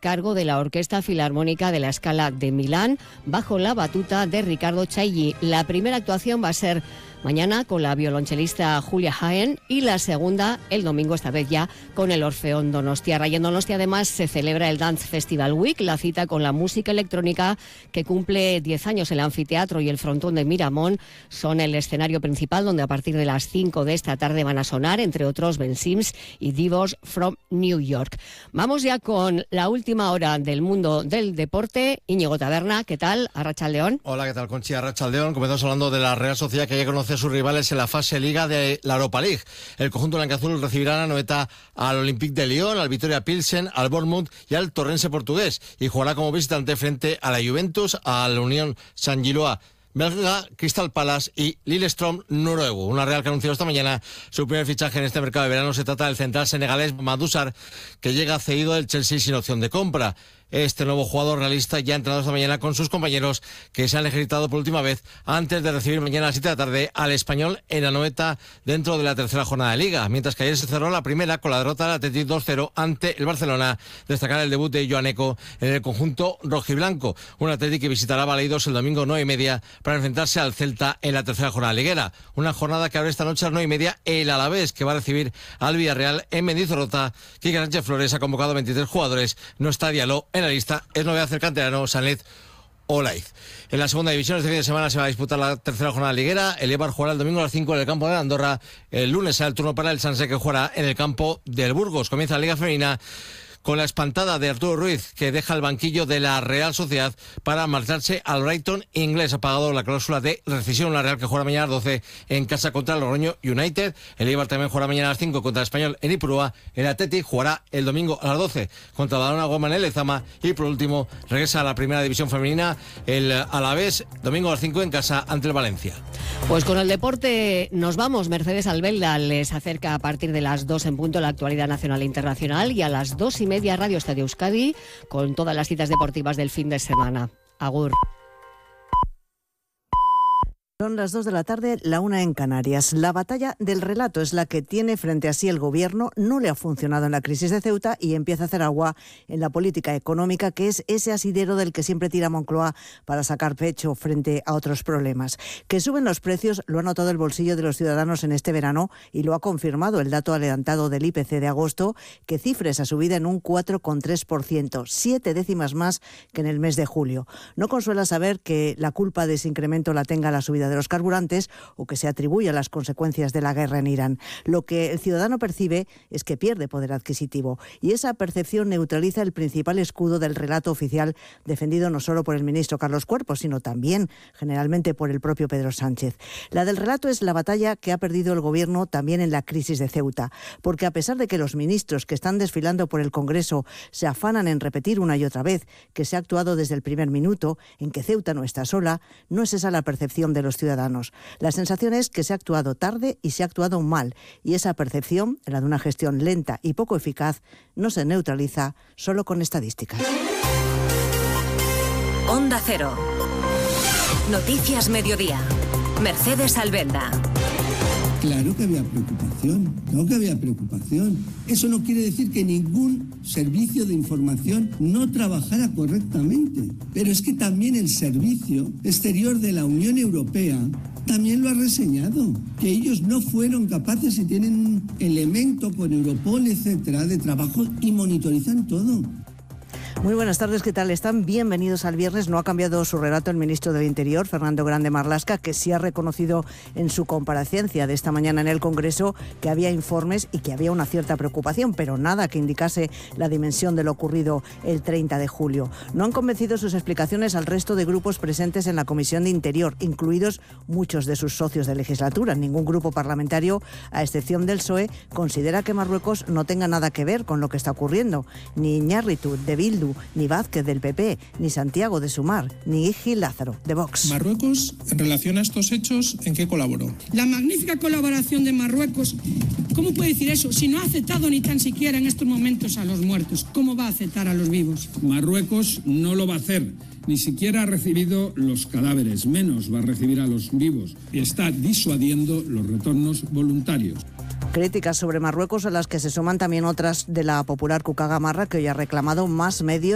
cargo de la Orquesta Filarmónica de la Scala de Milán, bajo la batuta de Riccardo Chailly. La primera actuación va a ser mañana con la violonchelista Julia Hagen y la segunda el domingo, esta vez ya con el Orfeón Donostiarra. Y en Donostia además se celebra el Dance Festival Week, la cita con la música electrónica que cumple 10 años. El anfiteatro y el frontón de Miramón son el escenario principal, donde a partir de las 5 de esta tarde van a sonar, entre otros, Ben Sims y Divos from New York. Vamos ya con la última hora del mundo del deporte. Íñigo Taberna, ¿qué tal? Arratsaldeón. Hola, ¿qué tal, Conchi? Arratsaldeón. Comenzamos hablando de la Real Sociedad, que ya conoce a sus rivales en la fase Liga de la Europa League. El conjunto blanquiazul recibirá la Noeta al Olympique de Lyon, al Vitoria Pilsen, al Bournemouth y al Torrense portugués, y jugará como visitante frente a la Juventus, al Unión Saint-Gilloise belga, Crystal Palace y Lillestrøm noruego. Una Real que anunció esta mañana su primer fichaje en este mercado de verano. Se trata del central senegalés Mamadou Sarr, que llega cedido del Chelsea sin opción de compra. Este nuevo jugador realista ya ha entrenado esta mañana con sus compañeros, que se han ejercitado por última vez antes de recibir mañana a las 7 de la tarde al Español en la Noeta dentro de la tercera jornada de Liga, mientras que ayer se cerró la primera con la derrota del Athletic 2-0 ante el Barcelona. Destacar el debut de Joan Eco en el conjunto rojiblanco, un Athletic que visitará Baleidos el domingo 9:30 para enfrentarse al Celta en la tercera jornada liguera. Una jornada que abre esta noche a las 9:30 el Alavés, que va a recibir al Villarreal en Mendizorroza. Quique Sánchez Flores ha convocado a 23 jugadores, no está Diallo en la lista, es novedad el canterano Sanet Olaiz. En la segunda división este fin de semana se va a disputar la tercera jornada liguera. El Eibar jugará el domingo a las 5 en el campo de Andorra. El lunes será el turno para el Sanse, que jugará en el campo del Burgos. Comienza la Liga Femenina con la espantada de Arturo Ruiz, que deja el banquillo de la Real Sociedad para marcharse al Brighton inglés. Ha pagado la cláusula de rescisión. La Real, que jugará mañana a las 12 en casa contra el Logroño United. El Eibar también jugará mañana a las 5 contra el Español en Ipurúa. El Athletic jugará el domingo a las 12 contra Badalona Goma en el Lezama. Y por último regresa a la primera división femenina el Alavés, domingo a las 5 en casa ante el Valencia. Pues con el deporte nos vamos. Mercedes Albelda les acerca a partir de las 2 en punto la actualidad nacional e internacional, y a las 2:30 Radio Estadio Euskadi con todas las citas deportivas del fin de semana. Agur. Son las 2 de la tarde, la 1 en Canarias. La batalla del relato es la que tiene frente a sí el gobierno. No le ha funcionado en la crisis de Ceuta y empieza a hacer agua en la política económica, que es ese asidero del que siempre tira Moncloa para sacar pecho frente a otros problemas. Que suben los precios lo ha notado el bolsillo de los ciudadanos en este verano, y lo ha confirmado el dato adelantado del IPC de agosto, que cifra esa subida en un 4,3%, 7 décimas más que en el mes de julio. No consuela saber que la culpa de ese incremento la tenga la subida de los carburantes, o que se atribuye a las consecuencias de la guerra en Irán. Lo que el ciudadano percibe es que pierde poder adquisitivo, y esa percepción neutraliza el principal escudo del relato oficial, defendido no solo por el ministro Carlos Cuerpo, sino también generalmente por el propio Pedro Sánchez. La del relato es la batalla que ha perdido el gobierno también en la crisis de Ceuta, porque a pesar de que los ministros que están desfilando por el Congreso se afanan en repetir una y otra vez que se ha actuado desde el primer minuto, en que Ceuta no está sola, no es esa la percepción de los ciudadanos. La sensación es que se ha actuado tarde y se ha actuado mal, y esa percepción, la de una gestión lenta y poco eficaz, no se neutraliza solo con estadísticas. Onda Cero. Noticias Mediodía. Mercedes Albelda. Claro que había preocupación, Eso no quiere decir que ningún servicio de información no trabajara correctamente. Pero es que también el Servicio Exterior de la Unión Europea también lo ha reseñado, que ellos no fueron capaces, y tienen un elemento con Europol, etcétera, de trabajo, y monitorizan todo. Muy buenas tardes, ¿qué tal están? Bienvenidos al viernes. No ha cambiado su relato el ministro del Interior, Fernando Grande Marlaska, que sí ha reconocido en su comparecencia de esta mañana en el Congreso que había informes y que había una cierta preocupación, pero nada que indicase la dimensión de lo ocurrido el 30 de julio. No han convencido sus explicaciones al resto de grupos presentes en la Comisión de Interior, incluidos muchos de sus socios de legislatura. Ningún grupo parlamentario, a excepción del PSOE, considera que Marruecos no tenga nada que ver con lo que está ocurriendo. Ni Iñárritu, de Bildu, ni Vázquez, del PP, ni Santiago, de Sumar, ni Gil Lázaro, de Vox. Marruecos, en relación a estos hechos, ¿en qué colaboró? La magnífica colaboración de Marruecos, ¿cómo puede decir eso? Si no ha aceptado ni tan siquiera en estos momentos a los muertos, ¿cómo va a aceptar a los vivos? Marruecos no lo va a hacer. Ni siquiera ha recibido los cadáveres, menos va a recibir a los vivos. Y está disuadiendo los retornos voluntarios. Críticas sobre Marruecos, a las que se suman también otras de la popular Cuca Gamarra, que hoy ha reclamado más medios